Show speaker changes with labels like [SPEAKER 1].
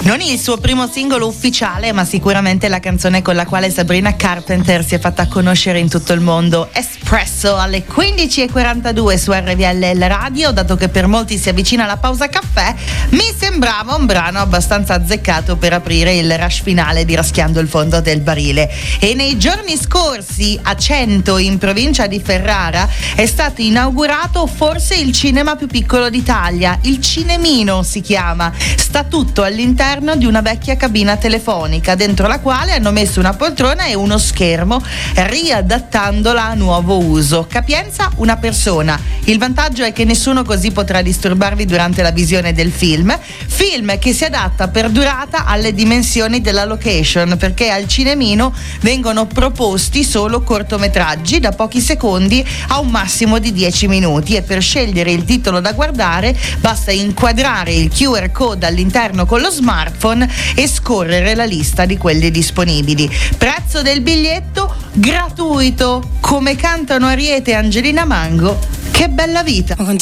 [SPEAKER 1] Non il suo primo singolo ufficiale, ma sicuramente la canzone con la quale Sabrina Carpenter si è fatta conoscere in tutto il mondo. Espresso alle 15:42 su RVL Radio. Dato che per molti si avvicina la pausa caffè, mi sembrava un brano abbastanza azzeccato per aprire il rush finale di Raschiando il fondo del barile. E nei giorni scorsi a Cento, in provincia di Ferrara, è stato inaugurato forse il cinema più piccolo d'Italia. Il Cinemino si chiama. Sta tutto all'interno di una vecchia cabina telefonica, dentro la quale hanno messo una poltrona e uno schermo, riadattandola a nuovo uso. Capienza una persona. Il vantaggio è che nessuno così potrà disturbarvi durante la visione del film che si adatta per durata alle dimensioni della location, perché al Cinemino vengono proposti solo cortometraggi da pochi secondi a un massimo di 10 minuti, e per scegliere il titolo da guardare basta inquadrare il QR code all'interno con lo smartphone e scorrere la lista di quelli disponibili. Prezzo del biglietto gratuito. Come cantano Ariete e Angelina Mango, che bella vita.